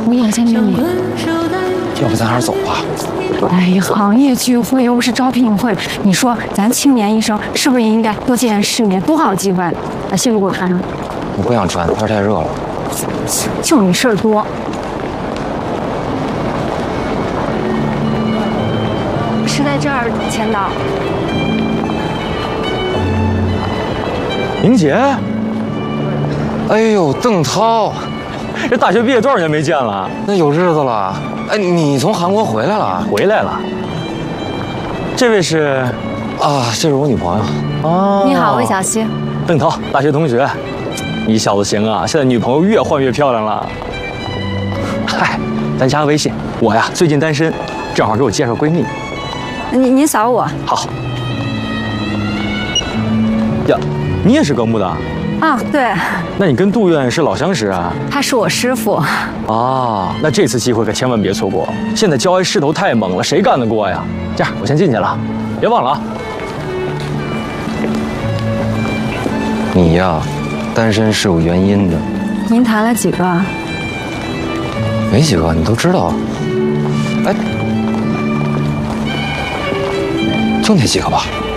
我眼见着你。 要不咱还是走吧？ 哎呀，行业聚会又不是招聘会，你说咱青年医生是不是应该多见见世面，多好机会？把西服给我穿上。 我不想穿，天太热了。 就你事儿多。是在这儿签到。 莹姐， 哎呦，邓涛， 这大学毕业多少年没见了？ 那有日子了。哎，你从韩国回来了？ 回来了。这位是？ 啊，这是我女朋友。 哦， 你好，魏小溪。 邓涛，大学同学。你小子行啊，现在女朋友越换越漂亮了。嗨，咱加个微信。我呀，最近单身，正好给我介绍闺蜜。 您扫我。 好。呀，你也是格木的？ 啊，对。 那你跟杜院是老相识啊？ 他是我师傅。 啊，那这次机会可千万别错过。现在交爱势头太猛了，谁干得过呀？这样，我先进去了，别忘了啊。 你呀，单身是有原因的。 您谈了几个？ 没几个，你都知道。哎，就那几个吧。